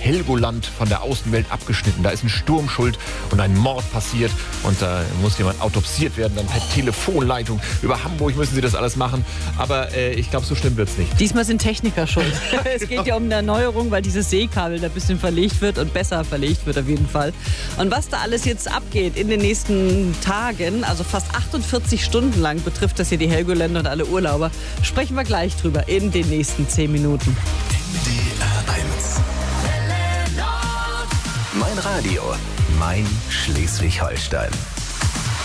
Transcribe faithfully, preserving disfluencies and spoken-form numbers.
Helgoland von der Außenwelt abgeschnitten. Da ist ein Sturm schuld und ein Mord passiert und da muss jemand autopsiert werden, dann per Telefonleitung. Über Hamburg müssen sie das alles machen, aber äh, ich glaube, so schlimm wird es nicht. Diesmal sind Techniker schuld. Es geht ja um eine Erneuerung, weil dieses Seekabel da ein bisschen verlegt wird und besser verlegt wird auf jeden Fall. Und was da alles jetzt abgeht in den nächsten Tagen, also fast achtundvierzig Stunden lang betrifft das hier die Helgoländer und alle Urlauber, sprechen wir gleich drüber in den nächsten zehn Minuten. D R eins. Mein Radio, mein Schleswig-Holstein.